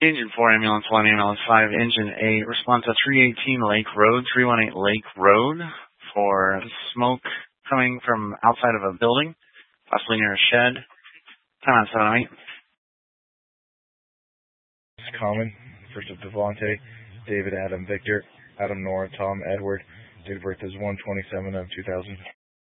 Engine 4, Ambulance 1, Ambulance 5, Engine 8, respond to 318 Lake Road, 318 Lake Road for smoke coming from outside of a building, possibly near a shed. Time on 708. It's common. First of Devontae, David, Adam, Victor, Adam, Nora, Tom, Edward. Date of birth is 1/27 of 2000.